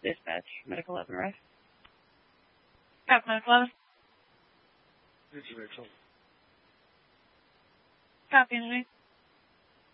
Dispatch, Medical 11, right? Copy, Medical 11. This is Rachel. Copy, Engineer.